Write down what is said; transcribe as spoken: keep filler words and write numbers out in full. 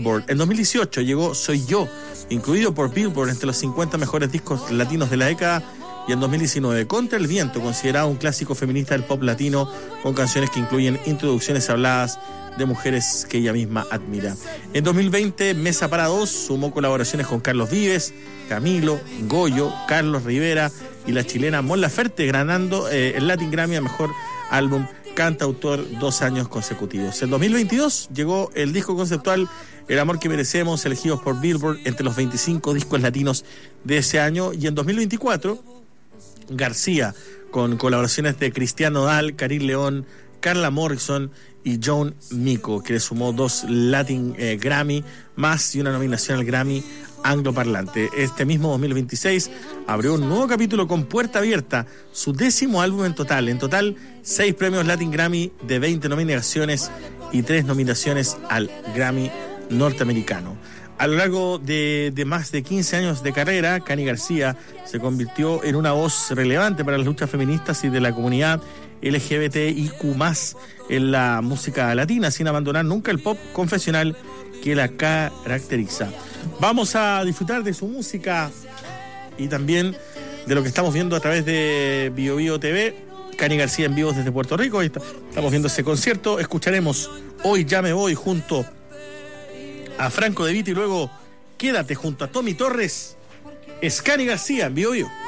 Billboard. En dos mil dieciocho llegó Soy Yo, incluido por Billboard entre los cincuenta mejores discos latinos de la década. Y en dos mil diecinueve, Contra el Viento, considerado un clásico feminista del pop latino, con canciones que incluyen introducciones habladas de mujeres que ella misma admira. En dos mil veinte, Mesa para Dos sumó colaboraciones con Carlos Vives, Camilo, Goyo, Carlos Rivera y la chilena Mon Laferte, ganando eh, el Latin Grammy a Mejor Álbum Cantautor dos años consecutivos. En dos mil veintidós llegó el disco conceptual El Amor que Merecemos, elegidos por Billboard entre los veinticinco discos latinos de ese año. Y en dos mil veinticuatro, García, con colaboraciones de Cristian Nodal, Karim León, Carla Morrison y John Mico, que le sumó dos Latin eh, Grammy más y una nominación al Grammy angloparlante. Este mismo dos mil veintiséis abrió un nuevo capítulo con Puerta Abierta, su décimo álbum en total. En total, seis premios Latin Grammy de veinte nominaciones y tres nominaciones al Grammy norteamericano. A lo largo de, de más de quince años de carrera, Cani García se convirtió en una voz relevante para las luchas feministas y de la comunidad L G B T I Q más, en la música latina, sin abandonar nunca el pop confesional que la caracteriza. Vamos a disfrutar de su música y también de lo que estamos viendo a través de Bio Bio T V. Cani García en vivo desde Puerto Rico. Estamos viendo ese concierto. Escucharemos Hoy Ya Me Voy junto a Franco De Vita y luego Quédate junto a Tommy Torres. Es Cani García en Bio Bio.